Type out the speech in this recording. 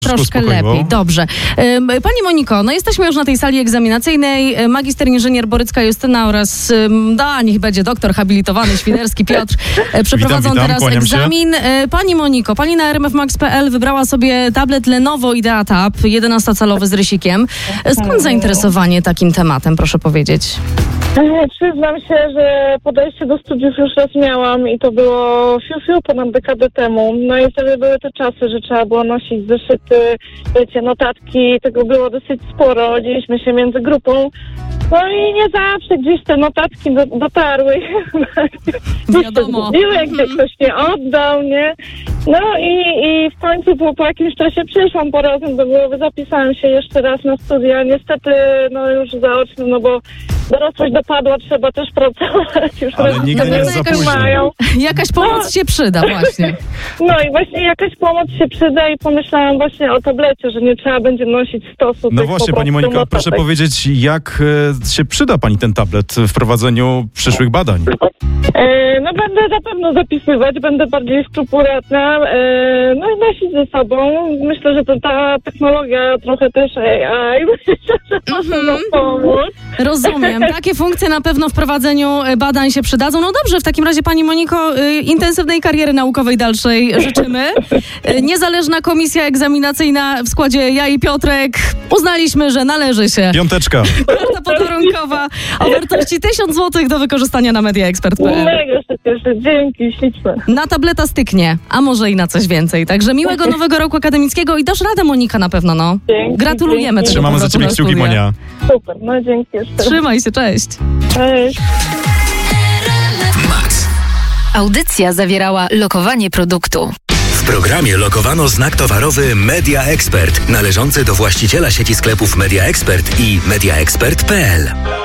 Troszkę lepiej, dobrze. Pani Moniko, no jesteśmy już na tej sali egzaminacyjnej. Magister inżynier Borycka Justyna oraz niech będzie doktor habilitowany Świderski Piotr przeprowadzą witam, teraz egzamin. Pani Moniko, pani na rmfmax.pl wybrała sobie tablet Lenovo IdeaTab 11-calowy z rysikiem. Skąd zainteresowanie takim tematem, proszę powiedzieć? Przyznam się, że podejście do studiów już raz miałam i to było ponad dekadę temu. No i wtedy były te czasy, że trzeba było nosić zeszyty, wiecie, notatki, tego było dosyć sporo, dzieliśmy się między grupą. No i nie zawsze gdzieś te notatki dotarły. Wiadomo. Zgubiły, gdzie ktoś nie oddał, nie? No i w końcu po jakimś czasie przyszłam po razem do głowy, zapisałam się jeszcze raz na studia. Niestety, no już zaocznie, no bo dorosłość dopadła, trzeba też pracować. Już ale nigdy nie jest za późno. Jakaś pomoc się przyda właśnie. No i właśnie jakaś pomoc się przyda i pomyślałam właśnie o tablecie, że nie trzeba będzie nosić stosu. No właśnie, pani Moniko, proszę powiedzieć, jak się przyda pani ten tablet w prowadzeniu przyszłych badań? No będę na pewno zapisywać, będę bardziej skrupulatna, no i nosić ze sobą. Myślę, że to ta technologia, trochę też AI, myślę, że może nam pomóc. Rozumiem. Takie funkcje na pewno w prowadzeniu badań się przydadzą. No dobrze, w takim razie pani Moniko, intensywnej kariery naukowej dalszej życzymy. Niezależna komisja egzaminacyjna w składzie ja i Piotrek uznaliśmy, że należy się 5. karta podarunkowa o wartości 1000 zł do wykorzystania na mediaexpert.pl. Mega się cieszę, dzięki, śliczne. Na tableta styknie, a może i na coś więcej. Także miłego nowego roku akademickiego i dasz radę, Monika, na pewno, no. Dzięki, gratulujemy. dzięki. Trzymamy za ciebie kciuki, Monia. Super, no dzięki jeszcze. Trzymaj się, cześć. Cześć. Audycja zawierała lokowanie produktu. W programie lokowano znak towarowy Media Expert, należący do właściciela sieci sklepów Media Expert i mediaexpert.pl.